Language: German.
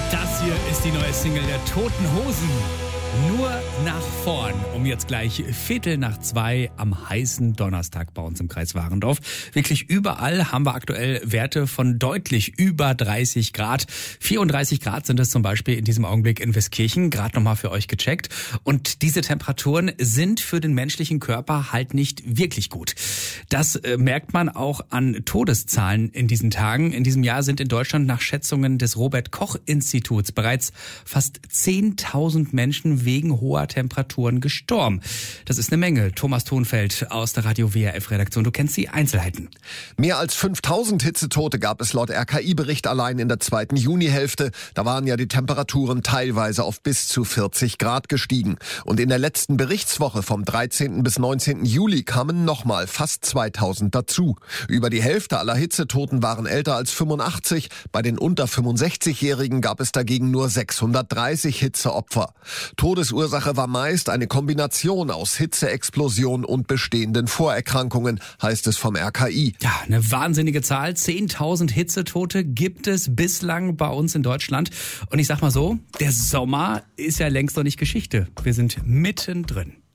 Das hier ist die neue Single der Toten Hosen. Nur nach vorn, um jetzt gleich 1:15 am heißen Donnerstag bei uns im Kreis Warendorf. Wirklich überall haben wir aktuell Werte von deutlich über 30 Grad. 34 Grad sind es zum Beispiel in diesem Augenblick in Westkirchen. Gerade nochmal für euch gecheckt. Und diese Temperaturen sind für den menschlichen Körper halt nicht wirklich gut. Das merkt man auch an Todeszahlen in diesen Tagen. In diesem Jahr sind in Deutschland nach Schätzungen des Robert-Koch-Instituts bereits fast 10.000 Menschen wegen hoher Temperaturen gestorben. Das ist eine Menge. Thomas Thonfeld aus der Radio WRF-Redaktion. Du kennst die Einzelheiten. Mehr als 5.000 Hitzetote gab es laut RKI-Bericht allein in der zweiten Junihälfte. Da waren ja die Temperaturen teilweise auf bis zu 40 Grad gestiegen. Und in der letzten Berichtswoche vom 13. bis 19. Juli kamen nochmal fast 2.000 dazu. Über die Hälfte aller Hitzetoten waren älter als 85. Bei den unter 65-Jährigen gab es dagegen nur 630 Hitzeopfer. Todesursache war meist eine Kombination aus Hitzeexplosion und bestehenden Vorerkrankungen, heißt es vom RKI. Ja, eine wahnsinnige Zahl. 10.000 Hitzetote gibt es bislang bei uns in Deutschland. Und ich sag mal so, der Sommer ist ja längst noch nicht Geschichte. Wir sind mittendrin.